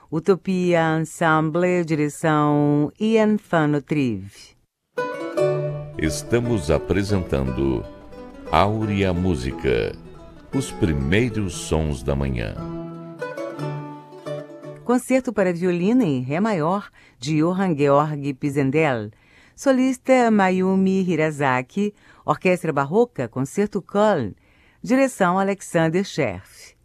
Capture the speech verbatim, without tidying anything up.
Utopia Ensemble, direção Ian Fanotriv. Estamos apresentando Áurea Música, os primeiros sons da manhã. Concerto para violino em Ré maior, de Johann Georg Pisendel. Solista Mayumi Hirazaki. Orquestra Barroca, Concerto Köln. Direção Alexander Scherf.